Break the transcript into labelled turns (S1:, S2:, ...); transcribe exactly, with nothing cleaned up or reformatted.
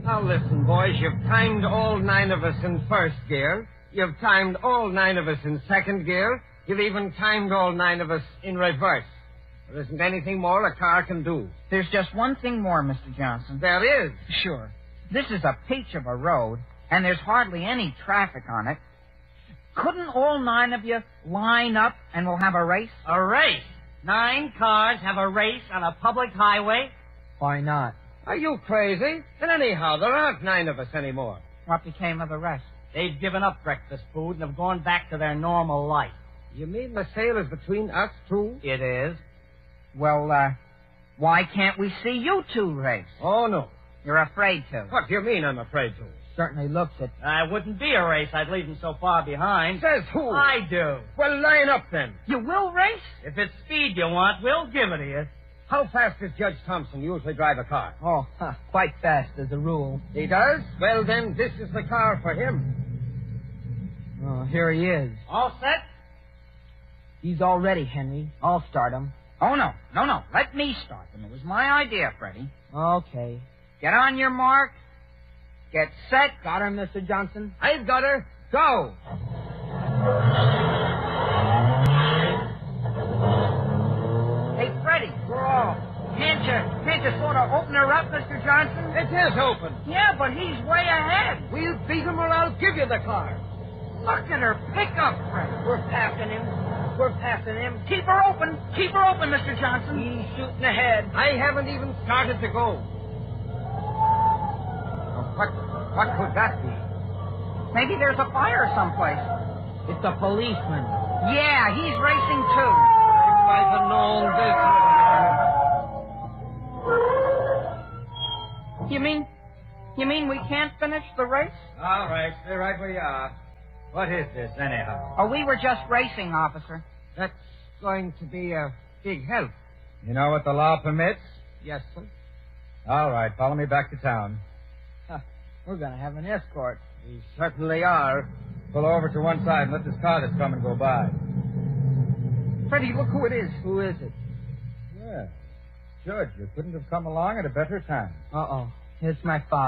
S1: Now listen, boys, you've timed all nine of us in first gear. You've timed all nine of us in second gear. You've even timed all nine of us in reverse. There isn't anything more a car can do.
S2: There's just one thing more, Mister Johnson.
S1: There is.
S2: Sure. This is a peach of a road, and there's hardly any traffic on it. Couldn't all nine of you line up and we'll have a race?
S3: A race? Nine cars have a race on a public highway?
S2: Why not?
S1: Are you crazy? And anyhow, there aren't nine of us anymore.
S2: What became of the rest?
S3: They've given up breakfast food and have gone back to their normal life.
S1: You mean the sale is between us two?
S3: It is.
S2: Well, uh, why can't we see you two race?
S1: Oh, no.
S2: You're afraid to.
S1: What do you mean I'm afraid to?
S2: Certainly looks it.
S3: Uh, it wouldn't be a race. I'd leave them so far behind.
S1: Says who?
S3: I do.
S1: Well, line up then.
S2: You will race?
S3: If it's speed you want, we'll give it to you.
S1: How fast does Judge Thompson usually drive a car?
S2: Oh, huh, quite fast as a rule.
S1: He does? Well, then, this is the car for him.
S2: Oh, here he is.
S3: All set?
S2: He's all ready, Henry. I'll start him. Oh, no. No, no. Let me start them. It was my idea, Freddie. Okay. Get on your mark. Get set. Got her, Mister Johnson?
S1: I've got her. Go.
S2: Hey, Freddie. Whoa. Can't you, can't you sort of open her up, Mister Johnson?
S1: It is open.
S2: Yeah, but he's way ahead.
S1: We'll beat him or I'll give you the car.
S2: Look at her pickup, Freddie. We're passing him. We're passing him. Keep her open. Keep her open, Mister Johnson.
S1: He's shooting ahead. I haven't even started to go. Oh, what, what could that be?
S2: Maybe there's a fire someplace. It's a policeman. Yeah, he's racing too.
S1: I might have known this.
S2: You mean, you mean we can't finish the race?
S4: All right, stay right where you are. What is this, anyhow?
S2: Oh, we were just racing, officer.
S1: That's going to be a big help.
S4: You know what the law permits?
S1: Yes, sir.
S4: All right, follow me back to town.
S2: Huh, we're going to have an escort.
S1: We certainly are.
S4: Pull over to one side and let this car that's coming go by.
S2: Freddie, look who it is. Who is it?
S4: Yeah. Judge, you couldn't have come along at a better time.
S2: Uh-oh. It's my father.